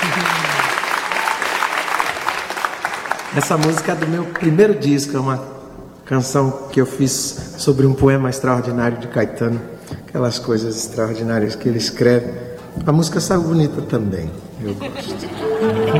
Essa música é do meu primeiro disco, é uma canção que eu fiz sobre um poema extraordinário de Caetano, aquelas coisas extraordinárias que ele escreve. A música saiu bonita também, eu gosto.